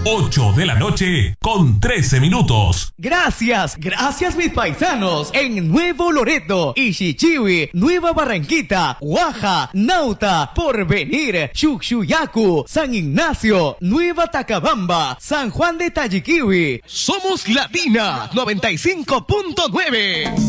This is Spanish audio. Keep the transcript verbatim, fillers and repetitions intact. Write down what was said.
ocho de la noche con trece minutos. Gracias, gracias mis paisanos en Nuevo Loreto, Ishichiwi, Nueva Barranquita, Guaja, Nauta, Porvenir, Chuchuyacu, San Ignacio, Nueva Tacabamba, San Juan de Tayiquiwi. Somos Latina noventa y cinco punto nueve.